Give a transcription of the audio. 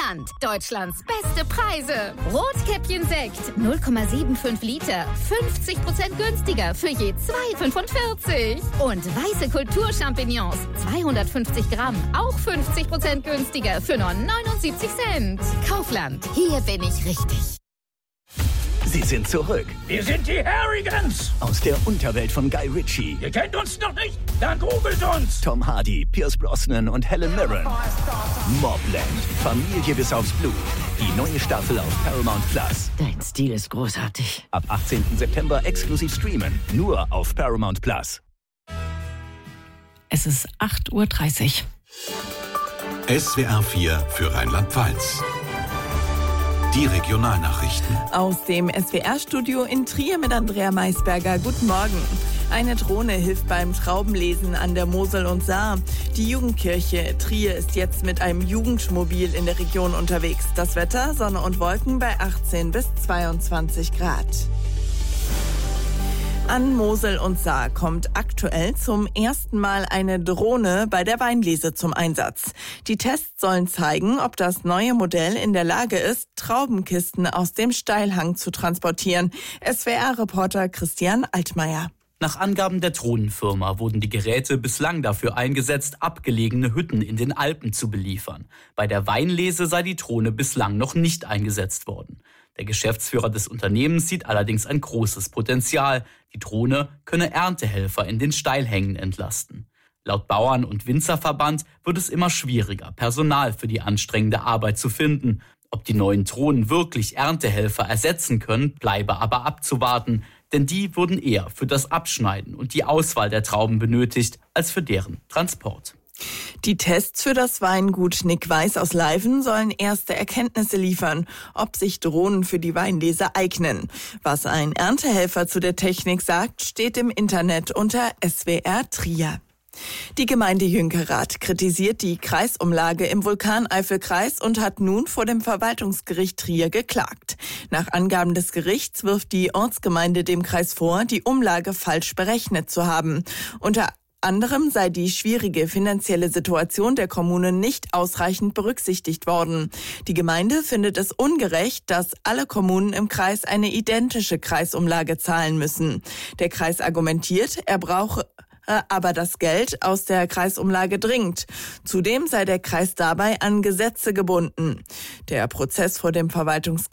Kaufland. Deutschlands beste Preise. Rotkäppchen Sekt 0,75 Liter. 50% günstiger für je 2,45. Und weiße Kulturchampignons 250 Gramm. Auch 50% günstiger für nur 79 Cent. Kaufland. Hier bin ich richtig. Sie sind zurück. Wir sind die Harrigans. Aus der Unterwelt von Guy Ritchie. Ihr kennt uns noch nicht? Dann googelt uns. Tom Hardy, Pierce Brosnan und Helen Mirren. Mobland. Familie bis aufs Blut. Die neue Staffel auf Paramount Plus. Dein Stil ist großartig. Ab 18. September exklusiv streamen. Nur auf Paramount Plus. Es ist 8:30 Uhr. SWR 4 für Rheinland-Pfalz. Die Regionalnachrichten. Aus dem SWR-Studio in Trier mit Andrea Maisberger. Guten Morgen. Eine Drohne hilft beim Traubenlesen an der Mosel und Saar. Die Jugendkirche Trier ist jetzt mit einem Jugendmobil in der Region unterwegs. Das Wetter, Sonne und Wolken bei 18 bis 22 Grad. An Mosel und Saar kommt aktuell zum ersten Mal eine Drohne bei der Weinlese zum Einsatz. Die Tests sollen zeigen, ob das neue Modell in der Lage ist, Traubenkisten aus dem Steilhang zu transportieren. SWR-Reporter Christian Altmaier. Nach Angaben der Drohnenfirma wurden die Geräte bislang dafür eingesetzt, abgelegene Hütten in den Alpen zu beliefern. Bei der Weinlese sei die Drohne bislang noch nicht eingesetzt worden. Der Geschäftsführer des Unternehmens sieht allerdings ein großes Potenzial. Die Drohne könne Erntehelfer in den Steilhängen entlasten. Laut Bauern- und Winzerverband wird es immer schwieriger, Personal für die anstrengende Arbeit zu finden. Ob die neuen Drohnen wirklich Erntehelfer ersetzen können, bleibe aber abzuwarten. Denn die wurden eher für das Abschneiden und die Auswahl der Trauben benötigt, als für deren Transport. Die Tests für das Weingut Nick Weiß aus Leiven sollen erste Erkenntnisse liefern, ob sich Drohnen für die Weinlese eignen. Was ein Erntehelfer zu der Technik sagt, steht im Internet unter SWR Trier. Die Gemeinde Jünkerath kritisiert die Kreisumlage im Vulkaneifelkreis und hat nun vor dem Verwaltungsgericht Trier geklagt. Nach Angaben des Gerichts wirft die Ortsgemeinde dem Kreis vor, die Umlage falsch berechnet zu haben. Unter anderem sei die schwierige finanzielle Situation der Kommune nicht ausreichend berücksichtigt worden. Die Gemeinde findet es ungerecht, dass alle Kommunen im Kreis eine identische Kreisumlage zahlen müssen. Der Kreis argumentiert, er brauche aber das Geld aus der Kreisumlage dringend. Zudem sei der Kreis dabei an Gesetze gebunden. Der Prozess vor dem Verwaltungsgericht